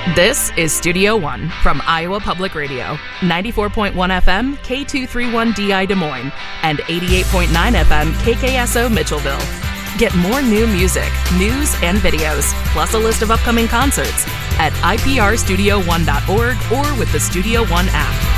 This is Studio One from Iowa Public Radio, 94.1 FM K231DI Des Moines and 88.9 FM KKSO Mitchellville. Get more new music, news, and videos, plus a list of upcoming concerts at iprstudio1.org or with the Studio One app.